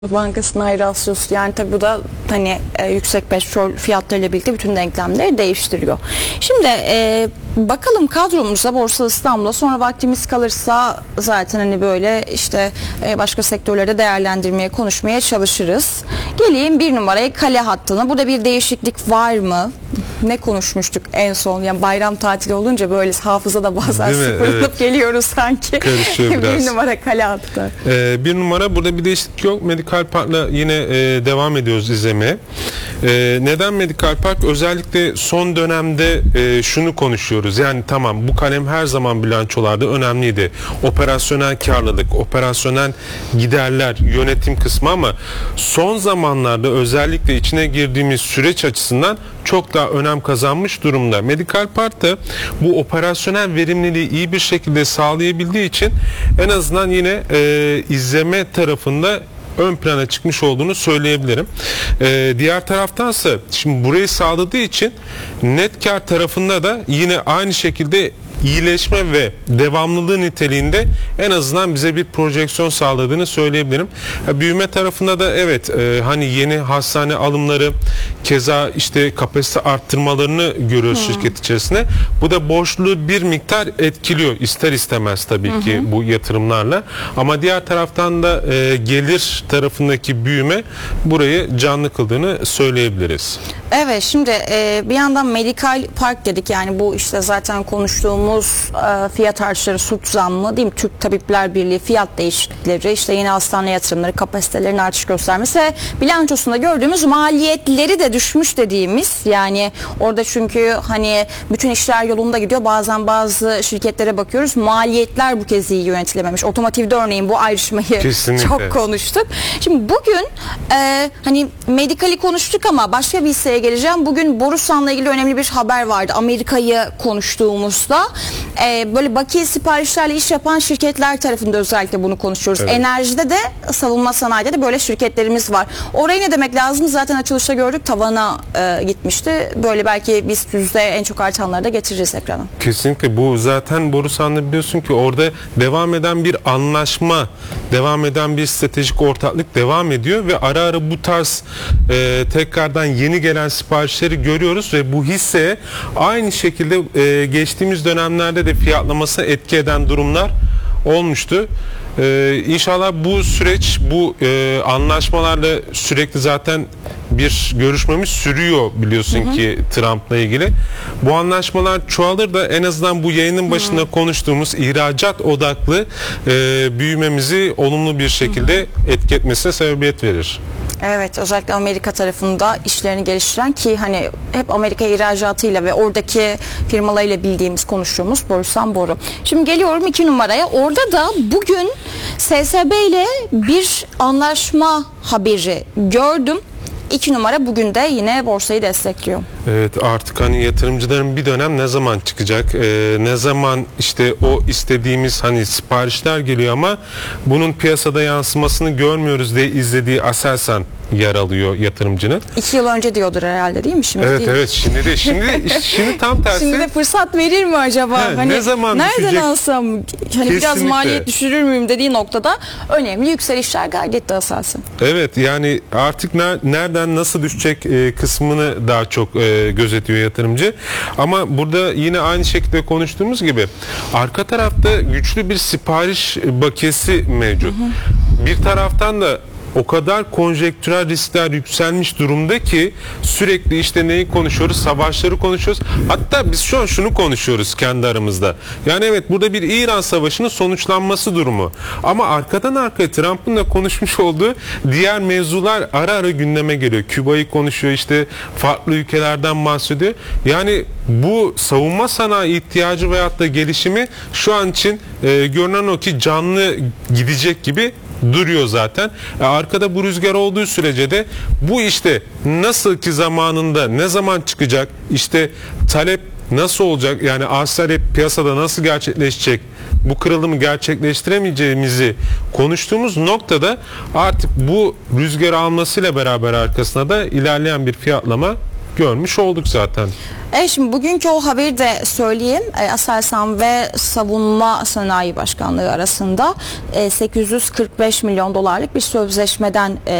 Bankasının ayrı asyosu, yani tabi bu da hani yüksek petrol fiyatlarıyla birlikte bütün denklemleri değiştiriyor. Şimdi bakalım kadromuza, Borsa İstanbul'a, sonra vaktimiz kalırsa zaten hani böyle işte başka sektörlerde değerlendirmeye, konuşmaya çalışırız. Geleyim bir numaraya, kale hattına. Burada bir değişiklik var mı? Ne konuşmuştuk en son? Yani bayram tatili olunca böyle hafızada bazen sıfırlanıp geliyoruz sanki. Karışıyor biraz. Bir numara kale hattı. Bir numara, burada bir değişiklik yok. Medical Park'la yine devam ediyoruz izlemeye. Neden Medical Park? Özellikle son dönemde şunu konuşuyoruz. Yani tamam, bu kalem her zaman bilançolarda önemliydi. Operasyonel karlılık, operasyonel giderler, yönetim kısmı, ama son zamanlarda özellikle içine girdiğimiz süreç açısından çok daha önem kazanmış durumda. Medical Park da bu operasyonel verimliliği iyi bir şekilde sağlayabildiği için en azından yine izleme tarafında ön plana çıkmış olduğunu söyleyebilirim. Diğer taraftansa şimdi burayı sağladığı için net kar tarafında da yine aynı şekilde iyileşme ve devamlılığı niteliğinde en azından bize bir projeksiyon sağladığını söyleyebilirim. Büyüme tarafında da evet, hani yeni hastane alımları, keza işte kapasite arttırmalarını görüyoruz şirket içerisinde. Bu da borçluluğu bir miktar etkiliyor ister istemez tabii ki bu yatırımlarla. Ama diğer taraftan da gelir tarafındaki büyüme burayı canlı kıldığını söyleyebiliriz. Evet, şimdi bir yandan Medical Park dedik, yani bu işte zaten konuştuğumuz fiyat artışları, süt zammı değil mi? Türk Tabipler Birliği fiyat değişiklikleri, işte yeni hastane yatırımları, kapasitelerin artış göstermesi ve bilançosunda gördüğümüz maliyetleri de düşmüş dediğimiz, yani orada çünkü hani bütün işler yolunda gidiyor, bazen bazı şirketlere bakıyoruz, maliyetler bu kez iyi yönetilememiş. Otomotivde örneğin bu ayrışmayı kesinlikle çok konuştuk. Şimdi bugün hani Medical'i konuştuk ama başka bir hisseye geleceğim. Bugün Borusan'la ilgili önemli bir haber vardı. Amerika'yı konuştuğumuzda böyle bakiye siparişlerle iş yapan şirketler tarafında özellikle bunu konuşuyoruz. Evet. Enerjide de, savunma sanayide de böyle şirketlerimiz var. Orayı ne demek lazım? Zaten açılışta gördük, tavana gitmişti. Böyle belki biz yüzde en çok artanları da getireceğiz ekrana. Kesinlikle, bu zaten Borusan'da biliyorsun ki orada devam eden bir anlaşma, devam eden bir stratejik ortaklık devam ediyor ve ara ara bu tarz tekrardan yeni gelen siparişleri görüyoruz ve bu hisseye aynı şekilde geçtiğimiz dönemlerde de fiyatlamasına etki eden durumlar olmuştu. İnşallah bu süreç, bu anlaşmalarla sürekli zaten bir görüşmemiz sürüyor biliyorsun ki Trump'la ilgili. Bu anlaşmalar çoğalır da en azından bu yayının başında konuştuğumuz ihracat odaklı büyümemizi olumlu bir şekilde etki etmesine sebebiyet verir. Evet, özellikle Amerika tarafında işlerini geliştiren, ki hani hep Amerika ihracatıyla ve oradaki firmalarıyla bildiğimiz, konuştuğumuz Borusan Boru. Şimdi geliyorum 2 numaraya. Orada da bugün SSB ile bir anlaşma haberi gördüm. 2 numara bugün de yine borsayı destekliyor. Evet, artık hani yatırımcıların bir dönem ne zaman çıkacak, ne zaman işte o istediğimiz hani siparişler geliyor ama bunun piyasada yansımasını görmüyoruz diye izlediği Aselsan yer alıyor yatırımcının. 2 yıl önce diyordur herhalde, değil mi? Şimdi evet, değil. evet, şimdi tam tersi. Şimdi de fırsat verir mi acaba? Hani ne zaman nereden düşecek? alsam, hani Kesinlikle. biraz maliyet düşürür müyüm dediği noktada önemli yükselişler kaydetti Aselsan. Evet, yani artık nereden nasıl düşecek kısmını daha çok gözetiyor yatırımcı. Ama burada yine aynı şekilde konuştuğumuz gibi arka tarafta güçlü bir sipariş bakiyesi mevcut. Bir taraftan da o kadar konjektürel riskler yükselmiş durumda ki sürekli işte neyi konuşuyoruz? Savaşları konuşuyoruz. Hatta biz şu an şunu konuşuyoruz kendi aramızda. Yani evet, burada bir İran savaşının sonuçlanması durumu. Ama arkadan arkaya Trump'ın da konuşmuş olduğu diğer mevzular ara ara gündeme geliyor. Küba'yı konuşuyor, işte farklı ülkelerden bahsediyor. Yani bu savunma sanayi ihtiyacı veyahut da gelişimi şu an için görünen o ki canlı gidecek gibi duruyor zaten. Arkada bu rüzgar olduğu sürece de bu işte nasıl ki zamanında ne zaman çıkacak, işte talep nasıl olacak, yani arz talep piyasada nasıl gerçekleşecek, bu kırılımı gerçekleştiremeyeceğimizi konuştuğumuz noktada artık bu rüzgarı almasıyla beraber arkasına da ilerleyen bir fiyatlama görmüş olduk zaten. Şimdi bugünkü o haberi de söyleyeyim. Aselsan ve Savunma Sanayi Başkanlığı arasında 845 milyon dolarlık bir sözleşmeden